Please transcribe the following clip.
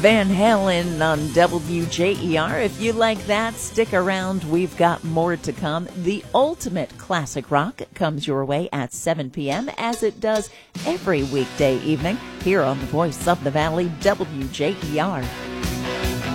Van Halen on WJER. If you like that, stick around. We've got more to come. The ultimate classic rock comes your way at 7 p.m. as it does every weekday evening here on the Voice of the Valley, WJER.